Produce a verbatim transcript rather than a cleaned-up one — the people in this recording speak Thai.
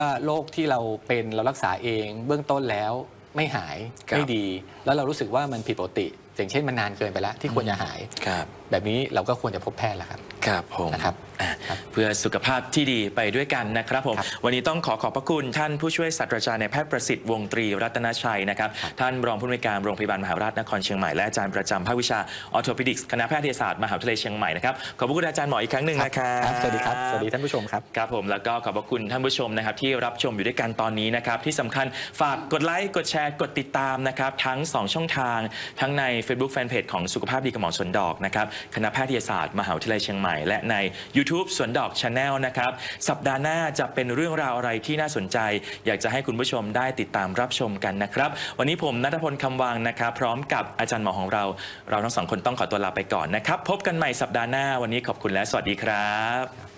โรคที่เราเป็นเรารักษาเองเบื้องต้นแล้วไม่หายไม่ดีแล้วเรารู้สึกว่ามันผิดปกติอย่างเช่นมันนานเกินไปแล้วที่ควรจะหายแบบนี้เราก็ควรจะพบแพทย์แล้วครับครับผมนะครับเพื่อสุขภาพที่ดีไปด้วยกันนะครับผมวันนี้ต้องขอขอบพระคุณท่านผู้ช่วยศาสตราจารย์นายแพทย์ประสิทธิ์วงศ์ตรีรัตนชัยนะครับท่านรองผู้อำนวยการโรงพยาบาลมหาราชนครเชียงใหม่และอาจารย์ประจำภาควิชาออร์โทปิดิกส์คณะแพทยศาสตร์มหาวิทยาลัยเชียงใหม่นะครับขอบพระคุณอาจารย์หมออีกครั้งหนึ่งนะครับสวัสดีครับสวัสดีท่านผู้ชมครับครับผมแล้วก็ขอบพระคุณท่านผู้ชมนะครับที่รับชมอยู่ด้วยกันตอนนี้นะครับที่สำคัญฝากกดไลค์กดแชร์กดติดตามนะครับทั้งสองช่องทางทั้งใน Facebook Fanpage ของสุขภาพดีกับหมอสวนดอกนะครับคณะแพทยศาสตร์มหาวิทยาลัยเชียงใหม่และใน YouTube สวนดอก Channel นะครับสัปดาห์หน้าจะเป็นเรื่องราวอะไรที่น่าสนใจอยากจะให้คุณผู้ชมได้ติดตามรับชมกันนะครับวันนี้ผมณัฐพลคำวังนะครับพร้อมกับอาจารย์หมอของเราเราทั้งสองคนต้องขอตัวลาไปก่อนนะครับพบกันใหม่สัปดาห์หน้าวันนี้ขอบคุณและสวัสดีครับ